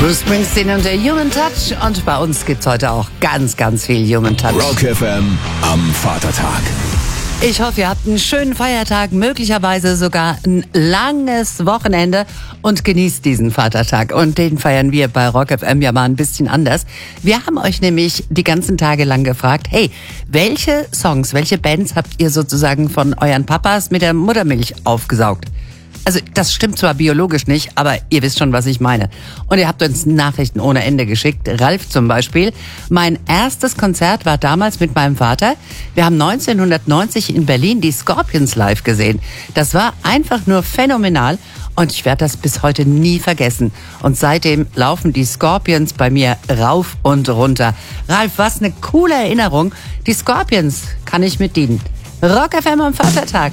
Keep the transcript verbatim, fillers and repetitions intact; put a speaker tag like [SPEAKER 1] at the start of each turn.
[SPEAKER 1] Bruce Springsteen und der Human Touch. Und bei uns gibt's heute auch ganz, ganz viel Human Touch.
[SPEAKER 2] Rock F M am Vatertag.
[SPEAKER 1] Ich hoffe, ihr habt einen schönen Feiertag, möglicherweise sogar ein langes Wochenende und genießt diesen Vatertag. Und den feiern wir bei Rock F M ja mal ein bisschen anders. Wir haben euch nämlich die ganzen Tage lang gefragt, hey, welche Songs, welche Bands habt ihr sozusagen von euren Papas mit der Muttermilch aufgesaugt? Also das stimmt zwar biologisch nicht, aber ihr wisst schon, was ich meine. Und ihr habt uns Nachrichten ohne Ende geschickt. Ralf zum Beispiel. Mein erstes Konzert war damals mit meinem Vater. Wir haben neunzehnhundertneunzig in Berlin die Scorpions live gesehen. Das war einfach nur phänomenal und ich werde das bis heute nie vergessen. Und seitdem laufen die Scorpions bei mir rauf und runter. Ralf, was eine coole Erinnerung. Die Scorpions kann ich mit dienen. Rock F M am Vatertag.